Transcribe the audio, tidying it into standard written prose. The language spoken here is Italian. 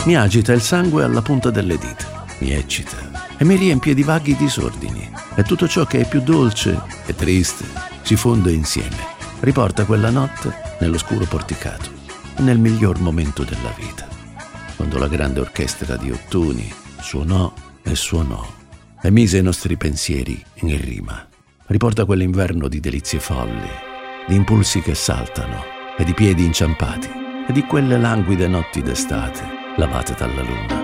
Mi agita il sangue alla punta delle dita, mi eccita e mi riempie di vaghi disordini. E tutto ciò che è più dolce e triste si fonde insieme. Riporta quella notte nell'oscuro porticato, nel miglior momento della vita, quando la grande orchestra di ottoni suonò e suonò e mise i nostri pensieri in rima. Riporta quell'inverno di delizie folli, di impulsi che saltano e di piedi inciampati e di quelle languide notti d'estate lavate dalla luna.